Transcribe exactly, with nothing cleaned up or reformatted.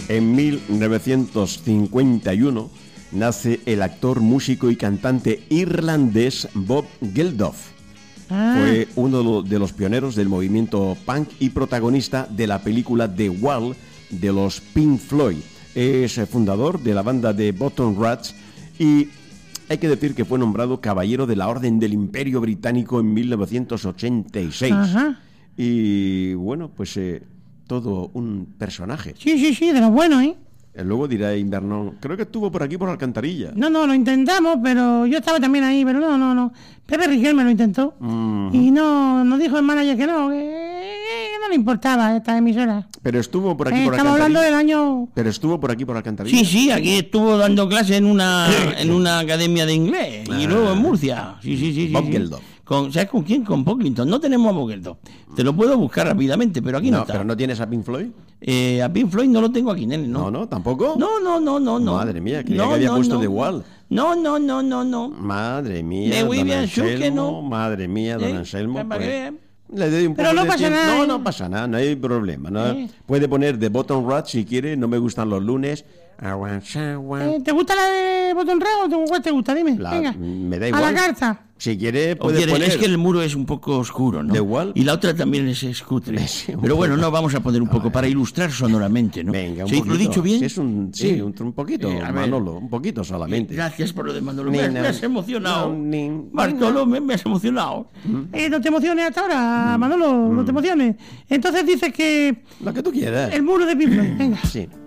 En mil novecientos cincuenta y uno nace el actor, músico y cantante irlandés Bob Geldof. Ah. Fue uno de los pioneros del movimiento punk y protagonista de la película The Wall de los Pink Floyd. Es fundador de la banda de Bottom Rats y hay que decir que fue nombrado Caballero de la Orden del Imperio Británico en mil novecientos ochenta y seis. Ajá. Y bueno, pues eh, todo un personaje. Sí, sí, sí, de lo bueno, ¿eh? Luego dirá Invernón, creo que estuvo por aquí por Alcantarilla. No, no, lo intentamos, pero yo estaba también ahí, pero no, no, no. Pepe Riquelme lo intentó. Uh-huh. Y no, nos dijo el manager que no, que, que no le importaba esta emisora. Pero estuvo por aquí eh, por Alcantarilla. Estamos hablando del año... Pero estuvo por aquí por Alcantarilla. Sí, sí, aquí estuvo dando clase en una en una academia de inglés. Ah. Y luego en Murcia. Sí, sí, sí. Bob sí, Geldof. sí. Con, ¿Sabes con quién? Con Pocklington. No tenemos a Bob Geldof. Te lo puedo buscar rápidamente, pero aquí no, no está. ¿Pero no tienes a Pink Floyd? Eh, a Pink Floyd no lo tengo aquí, nene, ¿no? No, no, ¿tampoco? No, no, no, no, no. Madre mía, creía no, que había no, puesto no. The Wall. No, no, no, no, no. Madre mía, Me voy don bien, Anselmo, que no. madre mía, don ¿Eh? Anselmo. Pues, le doy un poco pero no de pasa tiempo. nada. No, ¿eh? no pasa nada, no hay problema. ¿no? ¿Eh? Puede poner The Bottom Rat si quiere, no me gustan los lunes. Eh, ¿Te gusta la de Bottom Rat o cuál te gusta? Dime, la, venga. Me da igual. A la carta. Si quiere, puede Oye, poner... Es que el muro es un poco oscuro, ¿no? ¿De igual? Y la otra también es escutre. Sí, pero bueno, no, vamos a poner un poco para ilustrar sonoramente, ¿no? Venga, un ¿Sí? poquito. ¿Lo he dicho bien? Es un, sí, eh, un, un poquito, eh, Manolo, un poquito solamente. Eh, gracias por lo de Manolo, ni, me, no, me has emocionado. No, ni, Bartolo, me, me has emocionado. ¿Mm? Eh, no te emociones hasta ahora, Manolo, mm. no te emociones. Entonces dices que... Lo que tú quieras. El muro de Pink Floyd, venga. Sí.